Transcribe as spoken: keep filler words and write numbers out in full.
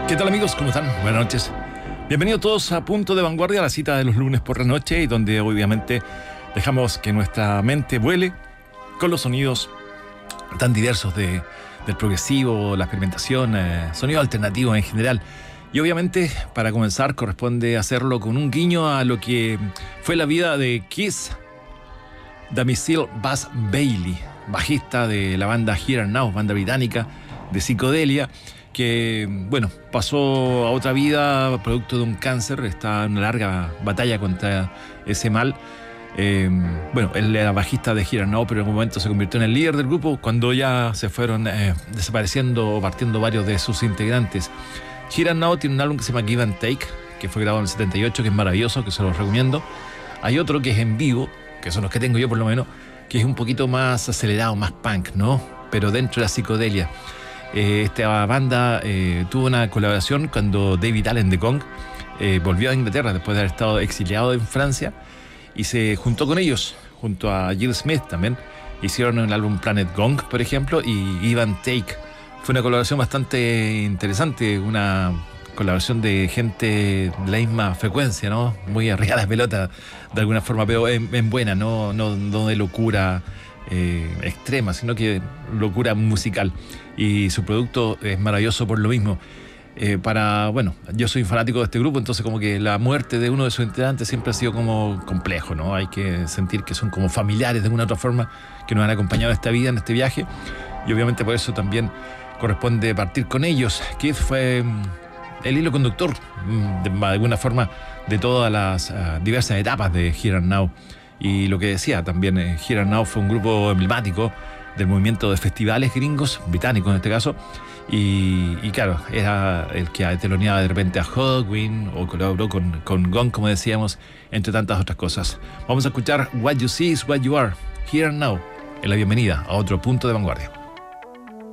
¿Qué tal, amigos? ¿Cómo están? Buenas noches. Bienvenidos todos a Punto de Vanguardia, la cita de los lunes por la noche, y donde obviamente dejamos que nuestra mente vuele con los sonidos tan diversos de, del progresivo, la experimentación, eh, sonido alternativo en general. Y obviamente, para comenzar, corresponde hacerlo con un guiño a lo que fue la vida de Keith Damisille Buzz Bailey, bajista de la banda Here and Now, banda británica de psicodelia, que, bueno, pasó a otra vida producto de un cáncer. Está en una larga batalla contra ese mal. Eh, bueno, él era bajista de Here and Now, pero en algún momento se convirtió en el líder del grupo cuando ya se fueron eh, desapareciendo o partiendo varios de sus integrantes. Here and Now tiene un álbum que se llama Give and Take, que fue grabado en el setenta y ocho, que es maravilloso, que se los recomiendo. Hay otro que es en vivo, que son los que tengo yo por lo menos, que es un poquito más acelerado, más punk, ¿no? Pero dentro de la psicodelia. Eh, esta banda eh, tuvo una colaboración cuando David Allen de Gong eh, volvió a Inglaterra después de haber estado exiliado en Francia, y se juntó con ellos, junto a Jill Smith también. Hicieron el álbum Planet Gong, por ejemplo, y Give and Take. Fue una colaboración bastante interesante, una colaboración de gente de la misma frecuencia, ¿no? Muy arriba de la pelota, de alguna forma, pero en, en buena, no, no, no de locura eh, extrema, sino que locura musical. Y su producto es maravilloso por lo mismo. Eh, para, bueno, yo soy fanático de este grupo, entonces como que la muerte de uno de sus integrantes siempre ha sido como complejo, ¿no? Hay que sentir que son como familiares de alguna otra forma, que nos han acompañado en esta vida, en este viaje, y obviamente por eso también corresponde partir con ellos. Keith fue el hilo conductor, de, de alguna forma, de todas las uh, diversas etapas de Here and Now. Y lo que decía también, eh, Here and Now fue un grupo emblemático del movimiento de festivales gringos, británicos en este caso, y, y claro, era el que teloneaba de repente a Hawkwind o colaboró con, con Gong, como decíamos, entre tantas otras cosas. Vamos a escuchar What You See Is What You Are, Here and Now, en la bienvenida a otro Punto de Vanguardia.